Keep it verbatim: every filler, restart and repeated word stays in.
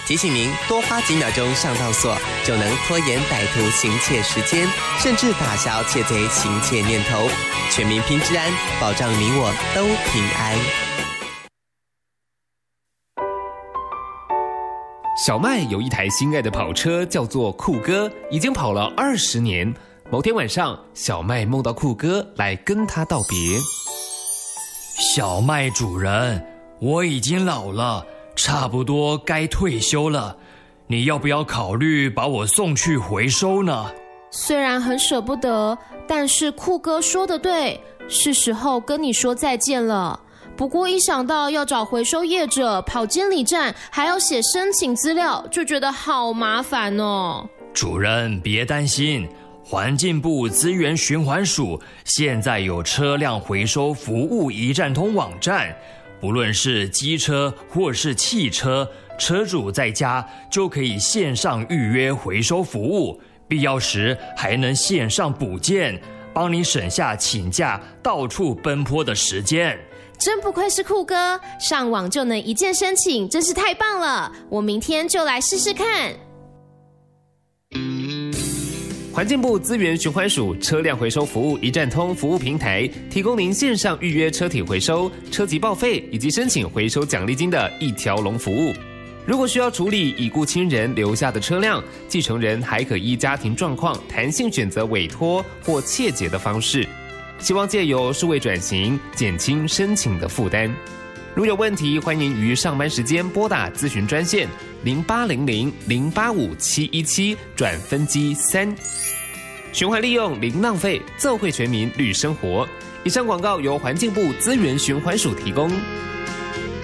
提醒您多花几秒钟上套锁，就能拖延歹徒行窃时间，甚至打消窃贼行窃念头。全民拼治安，保障你我都平安。 小麦有一台心爱的跑车，叫做酷哥，已经跑了二十年。某天晚上，小麦梦到酷哥来跟他道别。 小麦主人，我已经老了，差不多该退休了，你要不要考虑把我送去回收呢？ 虽然很舍不得，但是酷哥说的对，是时候跟你说再见了。不过一想到要找回收业者、跑监理站，还要写申请资料，就觉得好麻烦哦。 主人别担心，环境部资源循环署现在有车辆回收服务一站通网站，不论是机车或是汽车，车主在家就可以线上预约回收服务，必要时还能线上补件，帮你省下请假到处奔波的时间。 真不愧是酷哥，上网就能一键申请，真是太棒了！我明天就来试试看。 环境部资源循环署车辆回收服务一站通服务平台，提供您线上预约车体回收、车籍报废以及申请回收奖励金的一条龙服务。如果需要处理已故亲人留下的车辆，继承人还可依家庭状况弹性选择委托或切结的方式。希望借由数位转型，减轻申请的负担。如有问题，欢迎于上班时间拨打咨询专线零八零零零八五七一七转分机三。循环利用零浪费，奏会全民绿生活。以上广告由环境部资源循环署提供。